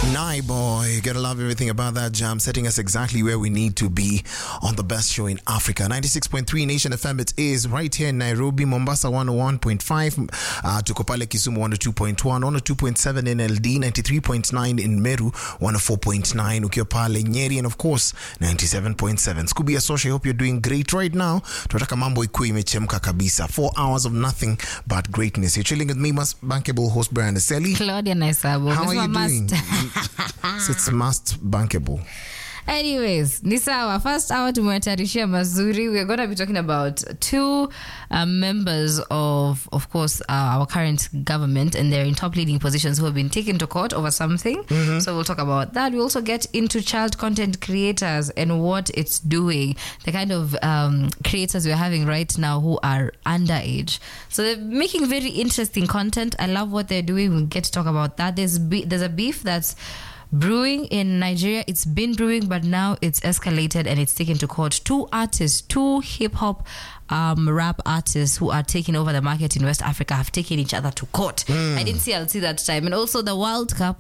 Nye boy, gotta love everything about that jam, setting us exactly where we need to be on the best show in Africa. 96.3 Nation FM, it is right here in Nairobi, Mombasa 101.5, tuko pale Kisumu 102.1, 102.7 in LD, 93.9 in Meru, 104.9 ukiwa pale Nyeri, and of course 97.7. Scooby Asosha, I hope you're doing great right now. Tunataka mambo ikuwe imechemka kabisa. 4 hours of nothing but greatness. You're chilling with me, bankable host Brian Aseli. Claudia Naisabo. How are you doing? So it's must bankable. Anyways, ni sawa. First hour tumewatayarishia mazuri. We're going to be talking about two members of course, our current government, and they're in top leading positions who have been taken to court over something. So we'll talk about that. We also get into child content creators and what it's doing, the kind of creators we're having right now who are underage. So they're making very interesting content. I love what they're doing. We'll get to talk about that. There's a beef that's brewing in Nigeria. It's been brewing, but now it's escalated and it's taken to court. Two hip-hop rap artists who are taking over the market in West Africa have taken each other to court. I didn't see I'll see that time. And also the World Cup.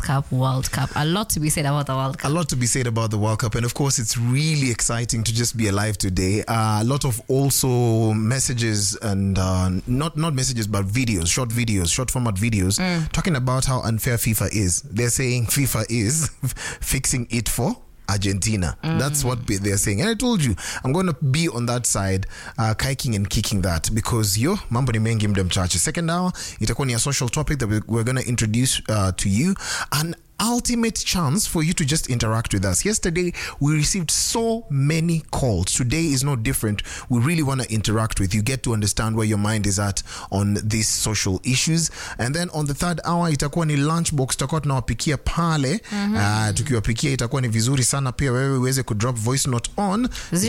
A lot to be said about the World Cup. A lot to be said about the World Cup, and of course it's really exciting to just be alive today. A lot of also messages and not messages but videos, short format videos talking about how unfair FIFA is. They're saying FIFA is fixing it for Argentina. That's what they're saying. And I told you, I'm going to be on that side, kiking and kicking that, because mambo ni mengi mda mchache. Second hour, itakuwa ni a social topic that we're going to introduce to you. An ultimate chance for you to just interact with us. Yesterday, we received so many calls. Today is no different. We really want to interact with you, get to understand where your mind is at on these social issues. And then on the third hour, itakuwa ni lunchbox. Tutakuwa tunawapikia pale. Tukiwapikia itakuwa ni vizuri sana pia wewe uweze kudrop voice note on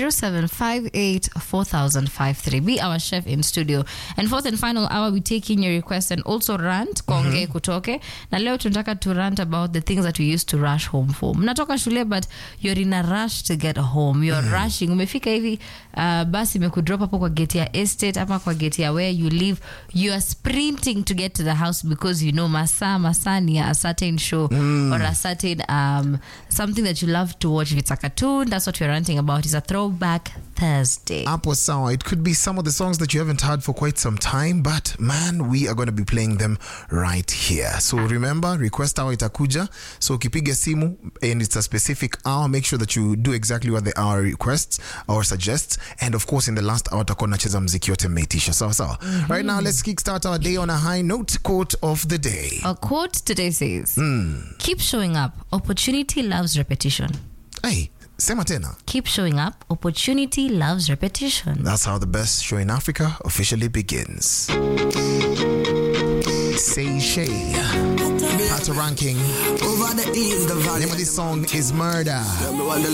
07584053. Be our chef in studio. And fourth and final hour, we take in your request and also rant. Konge kutoke. Na leo tunataka to rant about the things that we used to rush home for. Mnatoka shule, but you're in a rush to get home. You're rushing. Umefika hivi, basi imekudrop hapo kwa gate ya estate ama kwa gate ya where you live. You are sprinting to get to the house because you know masani a certain show or a certain something that you love to watch. If it's a cartoon, that's what we're ranting about. It's a throwback Thursday. Apo sawa. It could be some of the songs that you haven't heard for quite some time, but man, we are going to be playing them right here. So remember, request hour itakuja. So ukipiga simu and it's a specific hour, make sure that you do exactly what the hour requests or suggests. And of course, in the last hour, tutakuwa nacheza mziki yote mmeitisha. Sawa. Right now, let's kickstart our day on a high note. Quote of the day. A quote today says, keep showing up. Opportunity loves repetition. Hey, sema tena. Keep showing up. Opportunity loves repetition. That's how the best show in Africa officially begins. Say Shay. Part of ranking. Over the name of this song is Murder.